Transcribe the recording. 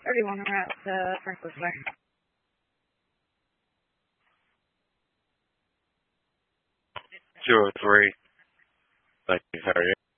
31 route to Franklin Way. 203. Thank you. How are you?